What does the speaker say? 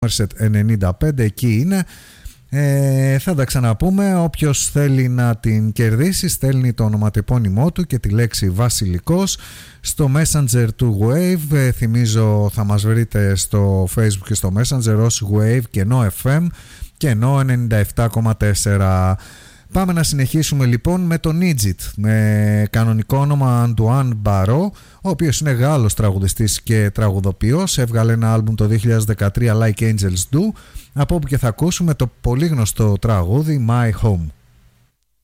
95, εκεί είναι. Θα τα ξαναπούμε. Όποιος θέλει να την κερδίσει στέλνει το ονοματεπώνυμό του και τη λέξη Βασιλικός στο Messenger του Wave. Θυμίζω θα μας βρείτε στο Facebook και στο Messenger ως Wave Κενό FM Κενό 97,4. Πάμε να συνεχίσουμε λοιπόν με τον Nidget, με κανονικό όνομα Antoine Barraud, ο οποίος είναι Γάλλος τραγουδιστής και τραγουδοποιός. Έβγαλε ένα άλμπουμ το 2013, Like Angels Do, από όπου και θα ακούσουμε το πολύ γνωστό τραγούδι My Home.